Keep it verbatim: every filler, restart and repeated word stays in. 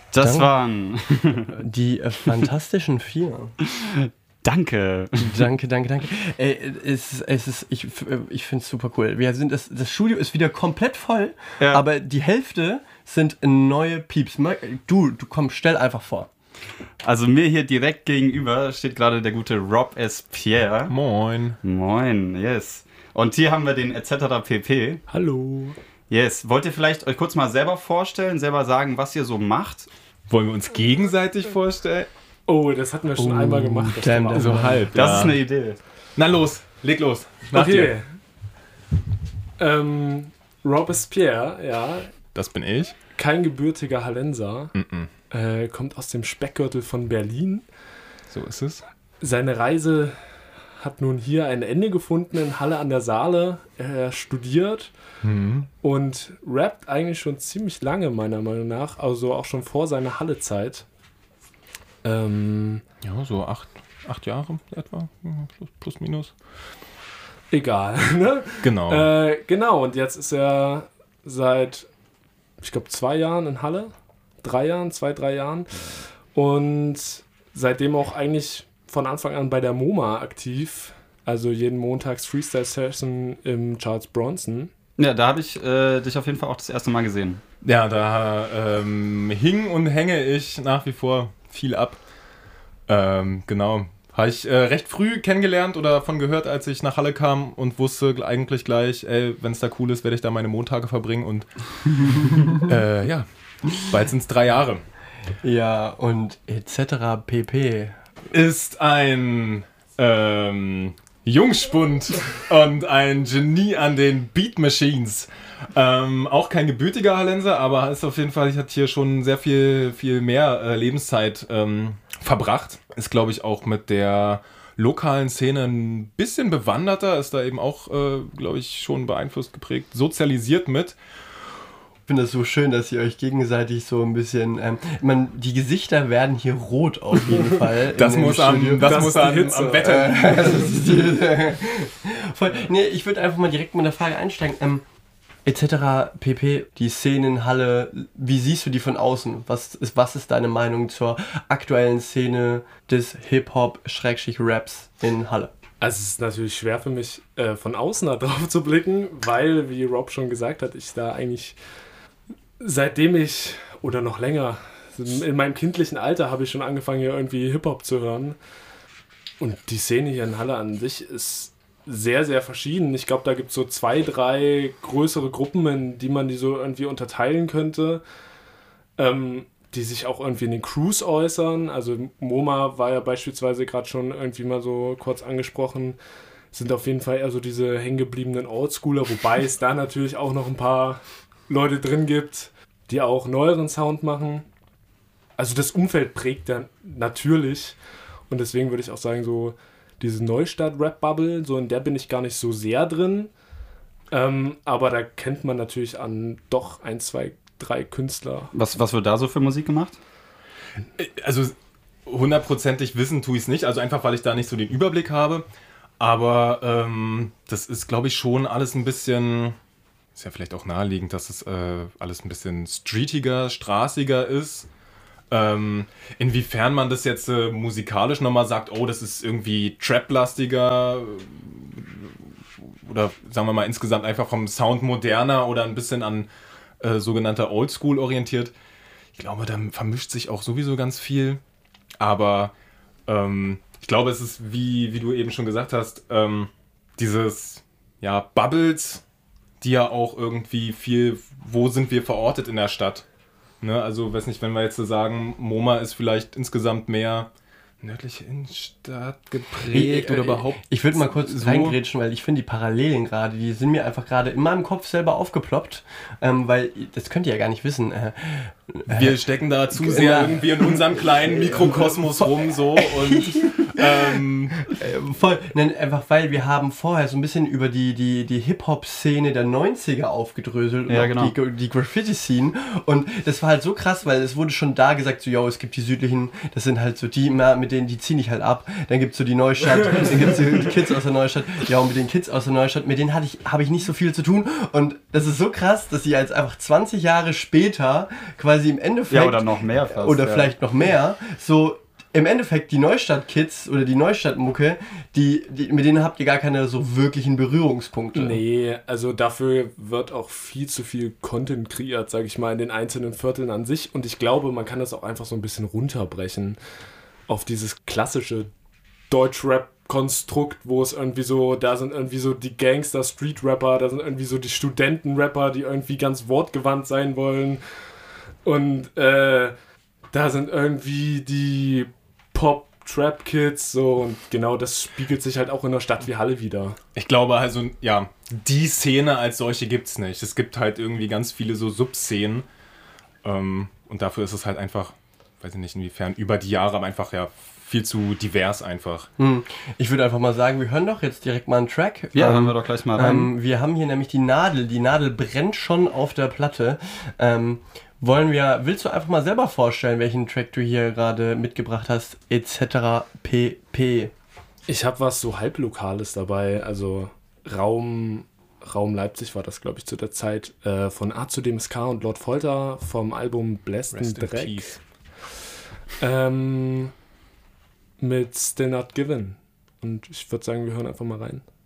Das Dank- waren... Die äh, Fantastischen Vier. Danke. Danke, danke, danke. Ey, es, es ist, ich, ich finde es super cool. Wir sind, das, das Studio ist wieder komplett voll, Ja. aber die Hälfte sind neue Pieps. Du, du komm, stell einfach vor. Also mir hier direkt gegenüber steht gerade der gute Rob S. Pierre. Moin. Moin, yes. Und hier haben wir den et cetera pp. Hallo. Yes. Wollt ihr vielleicht euch kurz mal selber vorstellen, selber sagen, was ihr so macht? Wollen wir uns gegenseitig vorstellen? Oh, das hatten wir schon Oh, einmal gemacht. Das damn, Thema. das So halb. Das ja. ist eine Idee. Na los, leg los. Nach dir. Okay. Ähm, Robespierre, ja, Das bin ich. kein gebürtiger Hallenser, Mm-mm. äh, kommt aus dem Speckgürtel von Berlin. So ist es. Seine Reise hat nun hier ein Ende gefunden in Halle an der Saale. Er studiert Mhm. und rappt eigentlich schon ziemlich lange, meiner Meinung nach, also auch schon vor seiner Halle-Zeit. Ähm, Ja, so acht, acht Jahre etwa. Plus, plus minus. egal, ne? Genau. Äh, genau, und jetzt ist er seit, ich glaube, zwei Jahren in Halle. Drei Jahren, zwei, drei Jahren. Und seitdem auch eigentlich von Anfang an bei der MoMA aktiv. Also jeden Montags Freestyle-Session im Charles Bronson. Ja, da habe ich äh, dich auf jeden Fall auch das erste Mal gesehen. Ja, da ähm, hing und hänge ich nach wie vor viel ab. Ähm, genau. Habe ich äh, recht früh kennengelernt oder davon gehört, als ich nach Halle kam und wusste eigentlich gleich, ey, wenn es da cool ist, werde ich da meine Montage verbringen und äh, ja, bald sind es drei Jahre. Ja, und et cetera pp. Ist ein ähm, Jungspund und ein Genie an den Beat Machines. Ähm, auch kein gebürtiger Hallenser, aber ist auf jeden Fall, ich hatte hier schon sehr viel, viel mehr äh, Lebenszeit ähm, verbracht. Ist, glaube ich, auch mit der lokalen Szene ein bisschen bewanderter, ist da eben auch, äh, glaube ich, schon beeinflusst, geprägt, sozialisiert mit. Ich finde das so schön, dass ihr euch gegenseitig so ein bisschen... Ähm, man, die Gesichter werden hier rot auf jeden Fall. Das in dem muss am, Studio. das Das muss ist die am, Hitze. am Wetter liegen. Das ist die, voll. Nee, ich würde einfach mal direkt mit der Frage einsteigen. Ähm, et cetera pp. Die Szene in Halle, wie siehst du die von außen? Was ist, was ist deine Meinung zur aktuellen Szene des Hip-Hop-Raps in Halle? Also es ist natürlich schwer für mich, äh, von außen da drauf zu blicken, weil, wie Rob schon gesagt hat, ich da eigentlich, seitdem ich, oder noch länger, in meinem kindlichen Alter habe ich schon angefangen, hier irgendwie Hip-Hop zu hören. Und die Szene hier in Halle an sich ist sehr, sehr verschieden. Ich glaube, da gibt es so zwei, drei größere Gruppen, in die man die so irgendwie unterteilen könnte, ähm, die sich auch irgendwie in den Crews äußern. Also MoMA war ja beispielsweise gerade schon irgendwie mal so kurz angesprochen, sind auf jeden Fall eher so diese hängengebliebenen Oldschooler, wobei es da natürlich auch noch ein paar Leute drin gibt, die auch neueren Sound machen. Also das Umfeld prägt dann natürlich und deswegen würde ich auch sagen, so diese Neustadt-Rap-Bubble, so in der bin ich gar nicht so sehr drin, ähm, aber da kennt man natürlich an doch ein, zwei, drei Künstler. Was, was wird da so für Musik gemacht? Also hundertprozentig wissen tue ich es nicht, also einfach, weil ich da nicht so den Überblick habe. Aber ähm, das ist, glaube ich, schon alles ein bisschen, ist ja vielleicht auch naheliegend, dass es äh, alles ein bisschen streetiger, straßiger ist. Ähm, inwiefern man das jetzt äh, musikalisch nochmal sagt, oh, das ist irgendwie Trap-lastiger oder sagen wir mal insgesamt einfach vom Sound moderner oder ein bisschen an äh, sogenannter Oldschool orientiert. Ich glaube, da vermischt sich auch sowieso ganz viel, aber ähm, ich glaube, es ist, wie, wie du eben schon gesagt hast, ähm, dieses, ja, Bubbles, die ja auch irgendwie viel, wo sind wir verortet in der Stadt? Ne? Also, weiß nicht, wenn wir jetzt so sagen, MoMA ist vielleicht insgesamt mehr nördliche Innenstadt geprägt oder überhaupt. Ich würde mal kurz so reingrätschen, weil ich finde die Parallelen gerade, die sind mir einfach gerade in meinem Kopf selber aufgeploppt, ähm, weil, das könnt ihr ja gar nicht wissen. Äh, Wir stecken da zu sehr Ja. irgendwie in unserem kleinen Mikrokosmos rum so und ähm, Äh, voll, nein, einfach weil wir haben vorher so ein bisschen über die, die, die Hip-Hop-Szene der neunziger aufgedröselt und Ja, auch genau. die, die Graffiti-Szene und das war halt so krass, weil es wurde schon da gesagt, so, yo, es gibt die südlichen, das sind halt so die, na, mit denen, die ziehen ich halt ab, dann gibt's so die Neustadt, dann gibt's die, die Kids aus der Neustadt, ja, und mit den Kids aus der Neustadt, mit denen hatte ich, habe ich nicht so viel zu tun und das ist so krass, dass sie als einfach zwanzig Jahre später quasi im Endeffekt Ja, oder noch mehr fast. oder ja. vielleicht noch mehr, so im Endeffekt die Neustadt-Kids oder die Neustadt-Mucke, die, die, mit denen habt ihr gar keine so wirklichen Berührungspunkte. Nee, also dafür wird auch viel zu viel Content kreiert, sag ich mal, in den einzelnen Vierteln an sich. Und ich glaube, man kann das auch einfach so ein bisschen runterbrechen auf dieses klassische Deutschrap-Konstrukt, wo es irgendwie so, da sind irgendwie so die Gangster-Street-Rapper, da sind irgendwie so die Studenten-Rapper, die irgendwie ganz wortgewandt sein wollen. Und äh, da sind irgendwie die Pop-Trap-Kids, so, und genau das spiegelt sich halt auch in einer Stadt wie Halle wieder. ich glaube also, ja, die Szene als solche gibt's nicht. Es gibt halt irgendwie ganz viele so Subszenen. Ähm, und dafür ist es halt einfach, weiß ich nicht inwiefern, über die Jahre, aber einfach ja viel zu divers einfach. Hm. Ich würde einfach mal sagen, wir hören doch jetzt direkt mal einen Track. Ja, ähm, hören wir doch gleich mal rein. Ähm, wir haben hier nämlich die Nadel. Die Nadel brennt schon auf der Platte. Ähm, wollen wir, willst du einfach mal selber vorstellen, welchen Track du hier gerade mitgebracht hast, et cetera pp. Ich habe was so halblokales dabei, also Raum, Raum Leipzig war das, glaube ich, zu der Zeit, äh, von A zu D M S K und Lord Folter vom Album Blessed in Rest in Dreck. Peace. Ähm, mit Still Not Given. Und ich würde sagen, wir hören einfach mal rein.